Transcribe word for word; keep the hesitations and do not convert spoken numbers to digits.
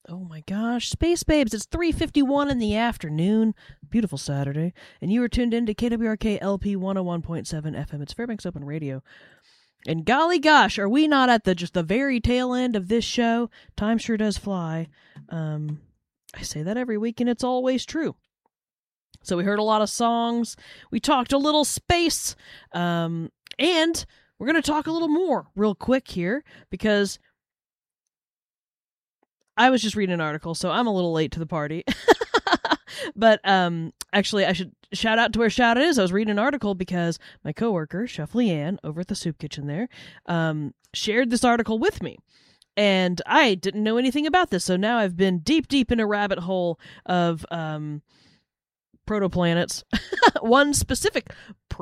Oh my gosh, Space Babes, it's three fifty-one in the afternoon. Beautiful Saturday. And you are tuned in to K W R K L P one oh one point seven F M. It's Fairbanks Open Radio. And golly gosh, are we not at the just the very tail end of this show? Time sure does fly. Um, I say that every week, and it's always true. So we heard a lot of songs. We talked a little space. Um, and we're going to talk a little more real quick here because I was just reading an article, so I'm a little late to the party. But um, actually, I should shout out to where shout is. I was reading an article because my coworker, Chef Leanne, over at the soup kitchen there, um, shared this article with me. And I didn't know anything about this, so now I've been deep, deep in a rabbit hole of um, protoplanets. One specific